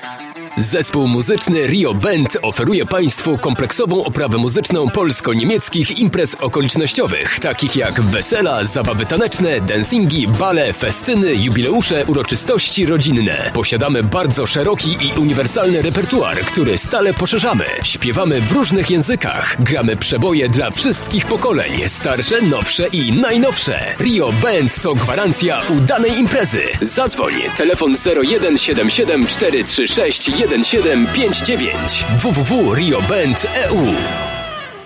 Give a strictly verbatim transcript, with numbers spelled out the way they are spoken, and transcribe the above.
Zespół muzyczny Rio Band oferuje Państwu kompleksową oprawę muzyczną polsko-niemieckich imprez okolicznościowych, takich jak wesela, zabawy taneczne, dancingi, bale, festyny, jubileusze, uroczystości rodzinne. Posiadamy bardzo szeroki i uniwersalny repertuar, który stale poszerzamy. Śpiewamy w różnych językach. Gramy przeboje dla wszystkich pokoleń, starsze, nowsze i najnowsze. Rio Band to gwarancja udanej imprezy. Zadzwoń, telefon zero jeden siedem siedem cztery trzy sześć jeden siedem pięć dziewięć w w w kropka rio band kropka e u.